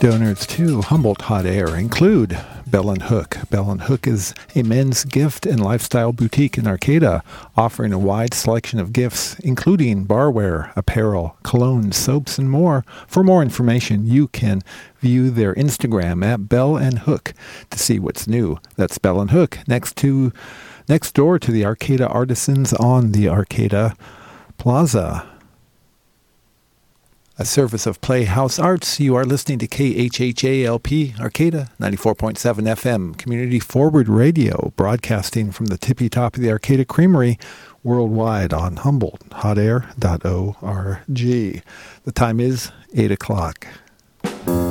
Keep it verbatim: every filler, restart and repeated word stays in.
Donors to Humboldt Hot Air include Bell and Hook. Bell and Hook is a men's gift and lifestyle boutique in Arcata, offering a wide selection of gifts, including barware, apparel, colognes, soaps, and more. For more information, you can view their Instagram at Bell and Hook to see what's new. That's Bell and Hook, next to next door to the Arcata Artisans on the Arcata Plaza. A service of Playhouse Arts. You are listening to K H H A L P Arcata, ninety-four point seven F M, Community Forward Radio, broadcasting from the tippy top of the Arcata Creamery, worldwide on Humboldt Hot Air dot org. The time is eight o'clock.